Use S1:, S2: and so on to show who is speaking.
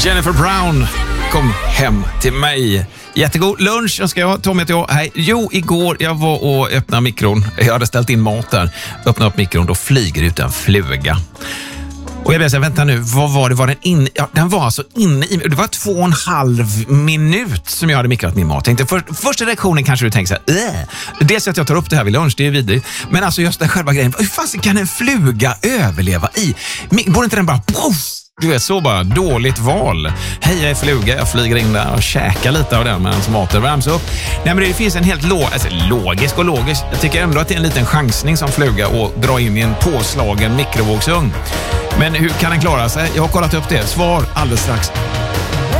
S1: Jennifer Brown kom hem till mig. Jättegod lunch önskar jag. Tommy heter jag. Hej. Jo, igår jag var och öppnade mikron. Jag hade ställt in mat där. Öppnade upp mikron, då flyger ut en fluga. Och jag blev så här, vänta nu, vad var det? Var den inne? Ja, den var alltså inne i... Det var 2,5 minut som jag hade mikrat min mat. Tänkte, första reaktionen kanske du tänker så här, dels att jag tar upp det här vid lunch, det är vidrigt. Men alltså just den själva grejen, hur fan kan en fluga överleva i? Borde inte den bara... Du vet, så bara dåligt val. Hej, jag är fluga, jag flyger in där och käkar lite av den medan maten värms upp. Nej, men det finns en helt logisk. Jag tycker ändå att det är en liten chansning som fluga att dra in i en påslagen mikrovågsugn. Men hur kan den klara sig? Jag har kollat upp det. Svar alldeles strax.